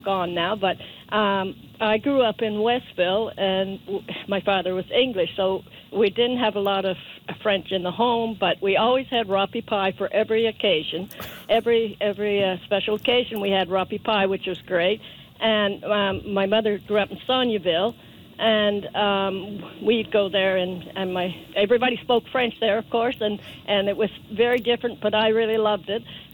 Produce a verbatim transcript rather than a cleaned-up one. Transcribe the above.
gone now, but um, I grew up in Westville, and w- my father was English, so we didn't have a lot of French in the home, but we always had rapi pie for every occasion. Every every uh, special occasion, we had rapi pie, which was great. And um, my mother grew up in Sonyaville, and um, we'd go there, and, and my everybody spoke French there, of course, and, and it was very different, but I really loved it.